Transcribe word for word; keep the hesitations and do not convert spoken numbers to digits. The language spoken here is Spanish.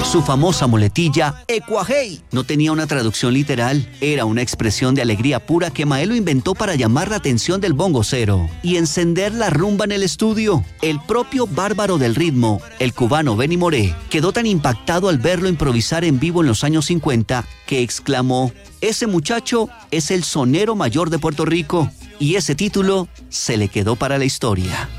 Su famosa muletilla, Ecuajei, no tenía una traducción literal. Era una expresión de alegría pura que Maelo inventó para llamar la atención del bongocero y encender la rumba en el estudio. El propio bárbaro del ritmo, el cubano Benny Moré, quedó tan impactado al verlo improvisar en vivo en los años cincuenta que exclamó: ese muchacho es el sonero mayor de Puerto Rico. Y ese título se le quedó para la historia.